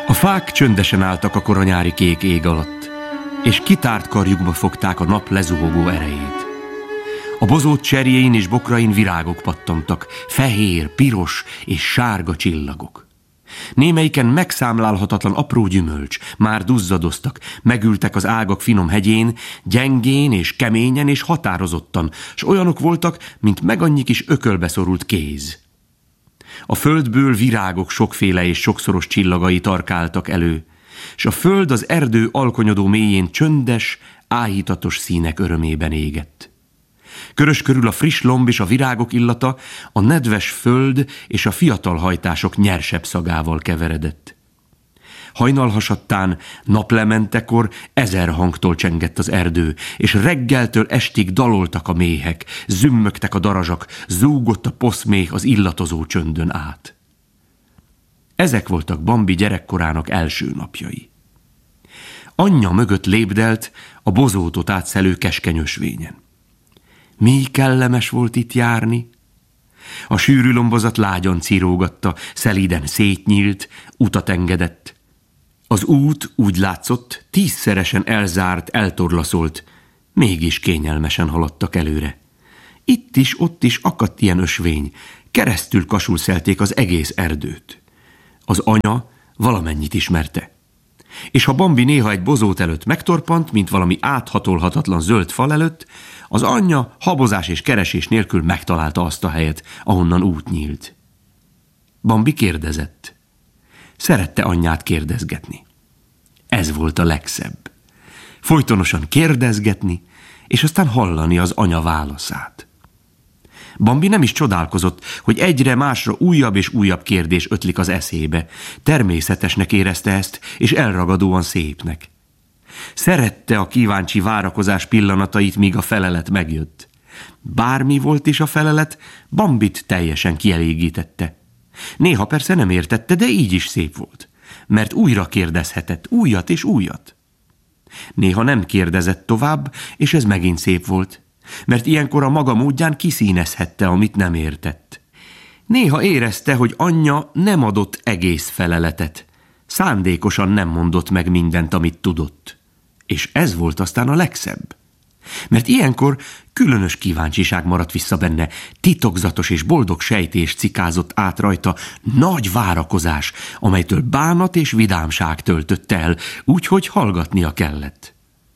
A fák csöndesen álltak a koranyári kék ég alatt, és kitárt karjukba fogták a nap lezuhogó erejét. A bozót cserjén és bokrain virágok pattantak, fehér, piros és sárga csillagok. Némelyiken megszámlálhatatlan apró gyümölcs, már duzzadoztak, megültek az ágak finom hegyén, gyengén és keményen és határozottan, s olyanok voltak, mint megannyi kis ökölbe szorult kéz. A földből virágok sokféle és sokszoros csillagai tarkáltak elő, s a föld az erdő alkonyodó mélyén csöndes, áhítatos színek örömében égett. Körös körül a friss lomb és a virágok illata, a nedves föld és a fiatal hajtások nyersebb szagával keveredett. Hajnalhasadtán, naplementekor 1000 hangtól csengett az erdő, és reggeltől estig daloltak a méhek, zümmögtek a darazsak, zúgott a poszméh az illatozó csöndön át. Ezek voltak Bambi gyerekkorának első napjai. Anyja mögött lépdelt a bozótot átszelő keskeny ösvényen. Mi kellemes volt itt járni! A sűrű lombozat lágyan cirógatta, szelíden szétnyílt, utat engedett. Az út úgy látszott, 10-szeresen elzárt, eltorlaszolt, mégis kényelmesen haladtak előre. Itt is, ott is akadt ilyen ösvény, keresztül kasulszelték az egész erdőt. Az anya valamennyit ismerte. És ha Bambi néha egy bozót előtt megtorpant, mint valami áthatolhatatlan zöld fal előtt, az anyja habozás és keresés nélkül megtalálta azt a helyet, ahonnan út nyílt. Bambi kérdezett. Szerette anyját kérdezgetni. Ez volt a legszebb. Folytonosan kérdezgetni, és aztán hallani az anya válaszát. Bambi nem is csodálkozott, hogy egyre másra újabb és újabb kérdés ötlik az eszébe. Természetesnek érezte ezt, és elragadóan szépnek. Szerette a kíváncsi várakozás pillanatait, míg a felelet megjött. Bármi volt is a felelet, Bambit teljesen kielégítette. Néha persze nem értette, de így is szép volt, mert újra kérdezhetett, újat és újat. Néha nem kérdezett tovább, és ez megint szép volt, mert ilyenkor a maga módján kiszínezhette, amit nem értett. Néha érezte, hogy anyja nem adott egész feleletet, szándékosan nem mondott meg mindent, amit tudott. És ez volt aztán a legszebb. Mert ilyenkor különös kíváncsiság maradt vissza benne, titokzatos és boldog sejtés cikázott át rajta, nagy várakozás, amelytől bánat és vidámság töltött el, úgyhogy hallgatnia kellett.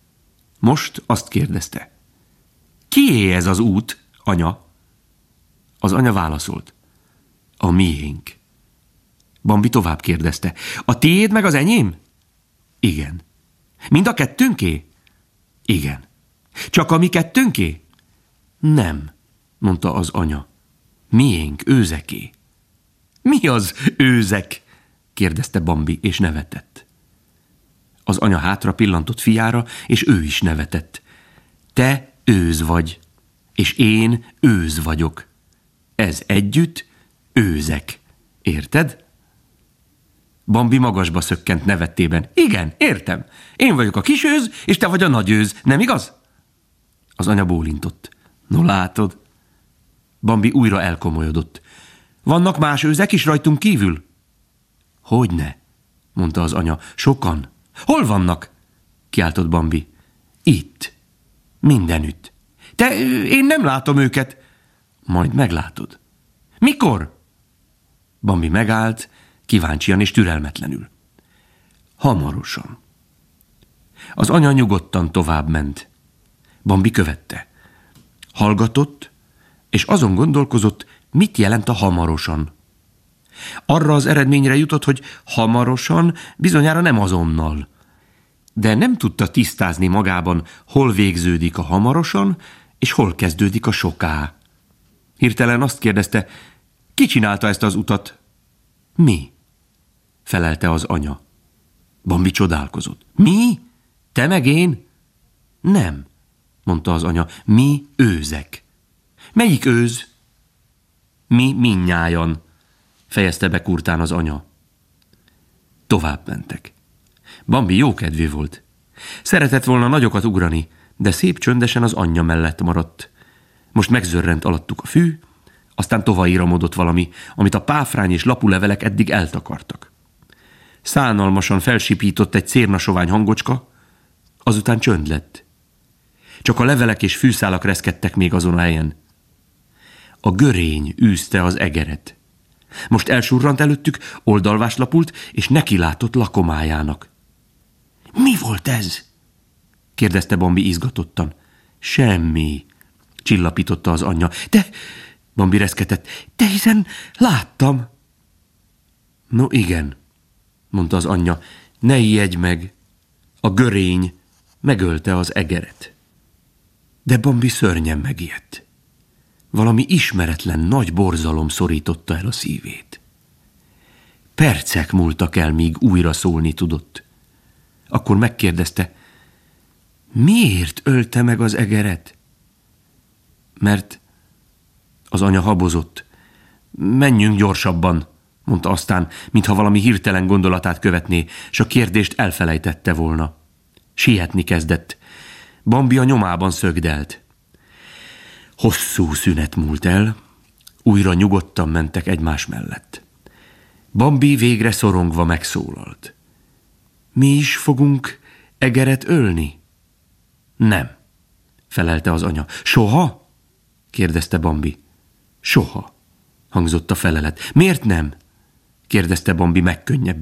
Most azt kérdezte. Kié ez az út, anya? Az anya válaszolt. A miénk. Bambi tovább kérdezte. A tiéd meg az enyém? Igen. Mind a kettőnké? Igen. Csak a mi kettőnké? Nem, mondta az anya. Miénk, őzeké. Mi az őzek? Kérdezte Bambi, és nevetett. Az anya hátra pillantott fiára, és ő is nevetett. Te őz vagy, és én őz vagyok. Ez együtt őzek. Érted? Bambi magasba szökkent nevettében. Igen, értem. Én vagyok a kis őz, és te vagy a nagy őz, nem igaz? Az anya bólintott. No látod. Bambi újra elkomolyodott. Vannak más őzek is rajtunk kívül? Hogyne, mondta az anya. Sokan. Hol vannak? Kiáltott Bambi. Itt. Mindenütt. Én nem látom őket. Majd meglátod. Mikor? Bambi megállt, kíváncsian és türelmetlenül. Hamarosan. Az anya nyugodtan tovább ment. Bambi követte. Hallgatott, és azon gondolkozott, mit jelent a hamarosan. Arra az eredményre jutott, hogy hamarosan bizonyára nem azonnal. De nem tudta tisztázni magában, hol végződik a hamarosan, és hol kezdődik a soká. Hirtelen azt kérdezte, ki csinálta ezt az utat? Mi? Felelte az anya. Bambi csodálkozott. Mi? Te meg én? Nem, mondta az anya. Mi őzek. Melyik őz? Mi mindnyájan, fejezte be kurtán az anya. Tovább mentek. Bambi jókedvű volt. Szeretett volna nagyokat ugrani, de szép csöndesen az anyja mellett maradt. Most megzörrent alattuk a fű, aztán tovaíramodott valami, amit a páfrány és lapulevelek eddig eltakartak. Szánalmasan felsipított egy cérnasovány hangocska, azután csönd lett. Csak a levelek és fűszálak reszkedtek még azon a helyen. A görény űzte az egeret. Most elsurrant előttük, oldalváslapult, és nekilátott lakomájának. Mi volt ez? kérdezte Bambi izgatottan. Semmi, csillapította az anyja. De, Bambi reszketett, de hiszen láttam. No igen, mondta az anyja, ne ijedj meg. A görény megölte az egeret. De Bambi szörnyen megijedt. Valami ismeretlen nagy borzalom szorította el a szívét. Percek múltak el, míg újra szólni tudott. Akkor megkérdezte, miért ölte meg az egeret? Mert az anya habozott. Menjünk gyorsabban, mondta aztán, mintha valami hirtelen gondolatát követné, s a kérdést elfelejtette volna. Sietni kezdett. Bambi a nyomában szögdelt. Hosszú szünet múlt el, újra nyugodtan mentek egymás mellett. Bambi végre szorongva megszólalt. Mi is fogunk egeret ölni? Nem, felelte az anya. Soha? kérdezte Bambi. Soha, hangzott a felelet. Miért nem? kérdezte Bambi megkönnyebbülten.